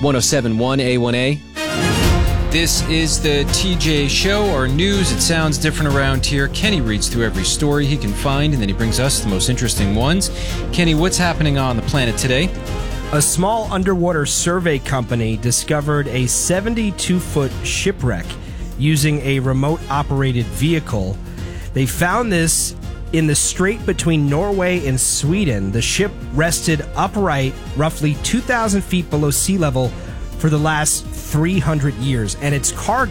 1071 A1A. This is the TJ Show, our news. It sounds different around here. Kenny reads through every story he can find, and then he brings us the most interesting ones. Kenny, what's happening on the planet today? A small underwater survey company discovered a 72-foot shipwreck using a remote-operated vehicle. They found this in the strait between Norway and Sweden. The ship rested upright roughly 2,000 feet below sea level for the last 300 years, and its cargo